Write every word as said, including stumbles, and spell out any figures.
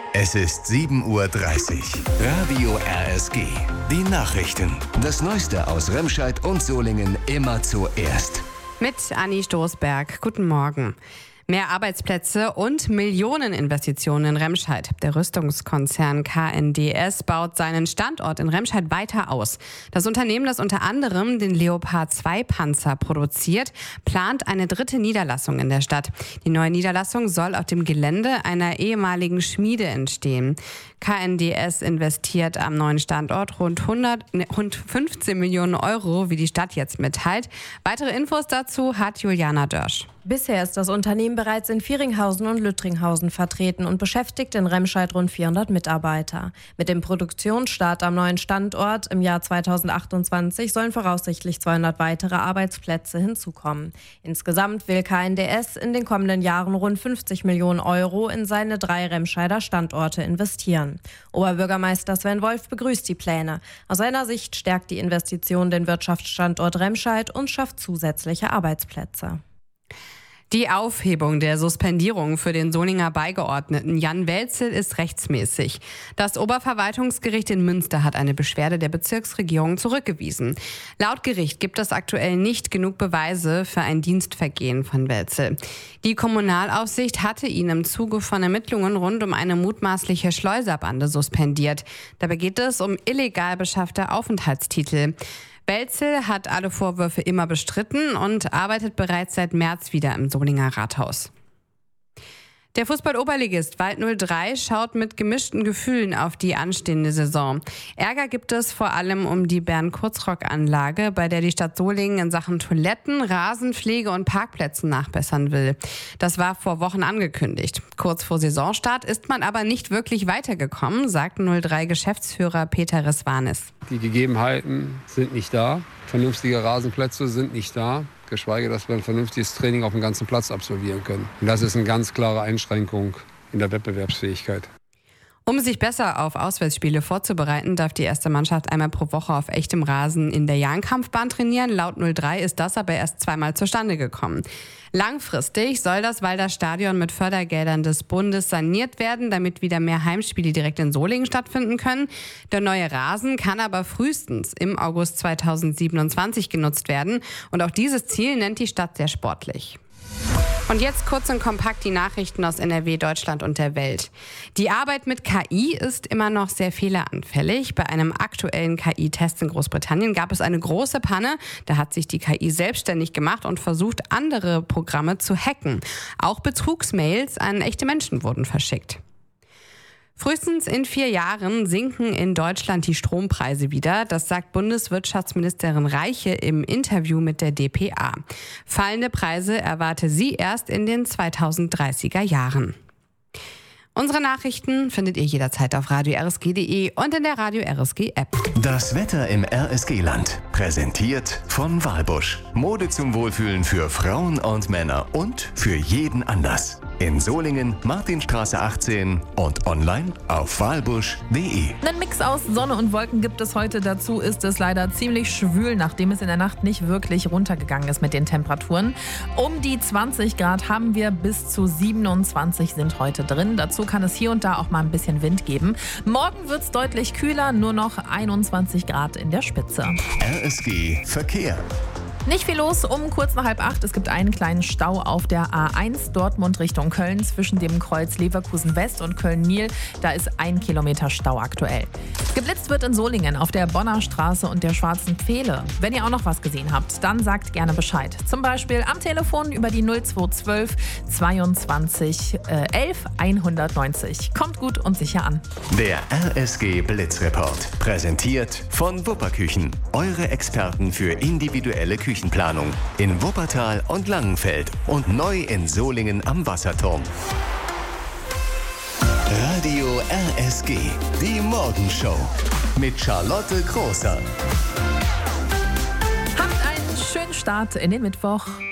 Es ist sieben Uhr dreißig. Radio R S G. Die Nachrichten. Das Neueste aus Remscheid und Solingen immer zuerst. Mit Anni Stoßberg. Guten Morgen. Mehr Arbeitsplätze und Millioneninvestitionen in Remscheid. Der Rüstungskonzern K N D S baut seinen Standort in Remscheid weiter aus. Das Unternehmen, das unter anderem den Leopard zwei Panzer produziert, plant eine dritte Niederlassung in der Stadt. Die neue Niederlassung soll auf dem Gelände einer ehemaligen Schmiede entstehen. K N D S investiert am neuen Standort rund, hundert, rund fünfzehn Millionen Euro, wie die Stadt jetzt mitteilt. Weitere Infos dazu hat Juliana Dörsch. Bisher ist das Unternehmen bereits in Vieringhausen und Lüttringhausen vertreten und beschäftigt in Remscheid rund vierhundert Mitarbeiter. Mit dem Produktionsstart am neuen Standort im Jahr zweitausendachtundzwanzig sollen voraussichtlich zweihundert weitere Arbeitsplätze hinzukommen. Insgesamt will K N D S in den kommenden Jahren rund fünfzig Millionen Euro in seine drei Remscheider Standorte investieren. Oberbürgermeister Sven Wolf begrüßt die Pläne. Aus seiner Sicht stärkt die Investition den Wirtschaftsstandort Remscheid und schafft zusätzliche Arbeitsplätze. Die Aufhebung der Suspendierung für den Solinger Beigeordneten Jan Welzel ist rechtsmäßig. Das Oberverwaltungsgericht in Münster hat eine Beschwerde der Bezirksregierung zurückgewiesen. Laut Gericht gibt es aktuell nicht genug Beweise für ein Dienstvergehen von Welzel. Die Kommunalaufsicht hatte ihn im Zuge von Ermittlungen rund um eine mutmaßliche Schleuserbande suspendiert. Dabei geht es um illegal beschaffte Aufenthaltstitel. Welzel hat alle Vorwürfe immer bestritten und arbeitet bereits seit März wieder im Solinger Rathaus. Der Fußball-Oberligist Wald null drei schaut mit gemischten Gefühlen auf die anstehende Saison. Ärger gibt es vor allem um die Bern-Kurzrock-Anlage, bei der die Stadt Solingen in Sachen Toiletten, Rasenpflege und Parkplätzen nachbessern will. Das war vor Wochen angekündigt. Kurz vor Saisonstart ist man aber nicht wirklich weitergekommen, sagt null drei Geschäftsführer Peter Resvanis. Die Gegebenheiten sind nicht da. Vernünftige Rasenplätze sind nicht da. Geschweige, dass wir ein vernünftiges Training auf dem ganzen Platz absolvieren können. Und das ist eine ganz klare Einschränkung in der Wettbewerbsfähigkeit. Um sich besser auf Auswärtsspiele vorzubereiten, darf die erste Mannschaft einmal pro Woche auf echtem Rasen in der Jahnkampfbahn trainieren. Laut null drei ist das aber erst zweimal zustande gekommen. Langfristig soll das Walder Stadion mit Fördergeldern des Bundes saniert werden, damit wieder mehr Heimspiele direkt in Solingen stattfinden können. Der neue Rasen kann aber frühestens im August zweitausendsiebenundzwanzig genutzt werden. Und auch dieses Ziel nennt die Stadt sehr sportlich. Und jetzt kurz und kompakt die Nachrichten aus N R W, Deutschland und der Welt. Die Arbeit mit K I ist immer noch sehr fehleranfällig. Bei einem aktuellen K I-Test in Großbritannien gab es eine große Panne. Da hat sich die K I selbstständig gemacht und versucht, andere Programme zu hacken. Auch Betrugsmails an echte Menschen wurden verschickt. Frühestens in vier Jahren sinken in Deutschland die Strompreise wieder. Das sagt Bundeswirtschaftsministerin Reiche im Interview mit der D P A. Fallende Preise erwarte sie erst in den zweitausenddreißiger Jahren. Unsere Nachrichten findet ihr jederzeit auf radio r s g punkt d e und in der Radio R S G App. Das Wetter im R S G-Land. Präsentiert von Walbusch. Mode zum Wohlfühlen für Frauen und Männer und für jeden Anlass. In Solingen, Martinstraße achtzehn und online auf walbusch punkt d e. Einen Mix aus Sonne und Wolken gibt es heute. Dazu ist es leider ziemlich schwül, nachdem es in der Nacht nicht wirklich runtergegangen ist mit den Temperaturen. Um die zwanzig Grad haben wir, bis zu siebenundzwanzig sind heute drin. Dazu kann es hier und da auch mal ein bisschen Wind geben. Morgen wird es deutlich kühler, nur noch einundzwanzig Grad in der Spitze. R S G Verkehr. Nicht viel los um kurz nach halb acht. Es gibt einen kleinen Stau auf der A eins Dortmund Richtung Köln zwischen dem Kreuz Leverkusen West und Köln-Nil. Da ist ein Kilometer Stau aktuell. Geblitzt wird in Solingen auf der Bonner Straße und der Schwarzen Pfähle. Wenn ihr auch noch was gesehen habt, dann sagt gerne Bescheid. Zum Beispiel am Telefon über die null zwei zwölf zweiundzwanzig elf hundertneunzig. Kommt gut und sicher an. Der R S G Blitzreport. Präsentiert von Wupperküchen. Eure Experten für individuelle Küchenplanung. In Wuppertal und Langenfeld und neu in Solingen am Wasserturm. Radio R S G. Die Morgenshow. Mit Charlotte Großer. Habt einen schönen Start in den Mittwoch.